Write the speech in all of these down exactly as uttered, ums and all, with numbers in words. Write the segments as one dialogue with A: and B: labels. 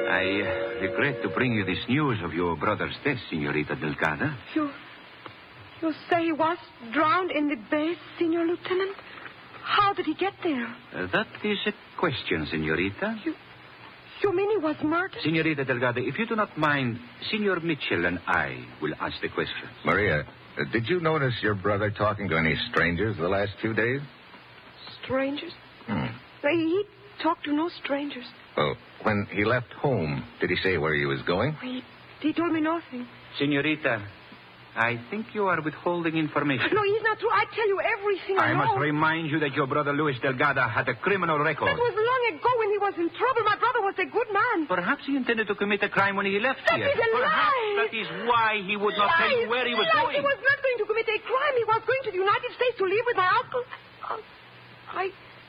A: I uh, regret to bring you this news of your brother's death, Senorita Delgado.
B: You... You say he was drowned in the bay, Senor Lieutenant? How did he get there?
A: Uh, that is a question, Senorita.
B: You... You mean he was murdered?
A: Senorita Delgado, if you do not mind, Senor Mitchell and I will ask the questions.
C: Maria, uh, did you notice your brother talking to any strangers the last few days?
B: Strangers?
C: Hmm.
B: He talked to no strangers.
C: Well, when he left home, did he say where he was going?
B: He, he told me nothing.
A: Senorita, I think you are withholding information.
B: No, he's not true. I tell you everything I,
A: I
B: know.
A: must remind you that your brother Luis Delgado had a criminal record.
B: That was long ago when he was in trouble. My brother was a good man.
A: Perhaps he intended to commit a crime when he left
B: That
A: here.
B: is a
A: Perhaps
B: lie.
A: that is why he would not
B: Lies,
A: tell you where he was
B: lies.
A: going.
B: He was not going to commit a crime. He was going to the United States to live with my uncle. Uh, I...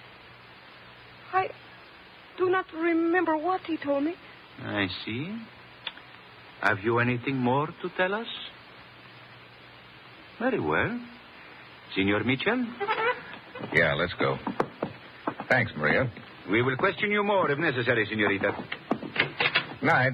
B: I do not remember what he told me.
A: I see. Have you anything more to tell us? Very well. Senor Mitchell?
C: Yeah, let's go. Thanks, Maria.
A: We will question you more if necessary, Senorita.
C: Night.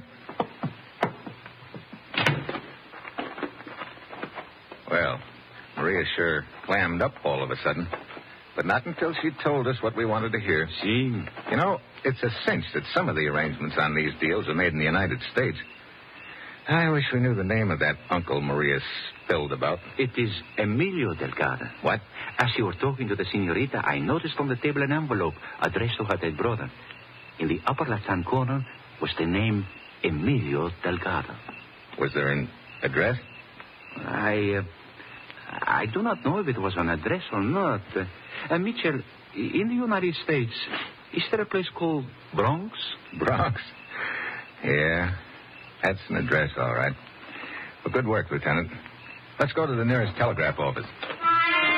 C: Well, Maria sure clammed up all of a sudden. But not until she told us what we wanted to hear.
A: See?
C: You know, it's a cinch that some of the arrangements on these deals are made in the United States. I wish we knew the name of that uncle Maria spilled about.
A: It is Emilio Delgado.
C: What?
A: As you were talking to the senorita, I noticed on the table an envelope addressed to her dead brother. In the upper left-hand corner was the name Emilio Delgado.
C: Was there an address?
A: I, uh, I do not know if it was an address or not. Uh, uh, Mitchell, in the United States, is there a place called Bronx?
C: Bronx? Yeah. That's an address, all right. Well, good work, Lieutenant. Let's go to the nearest telegraph office.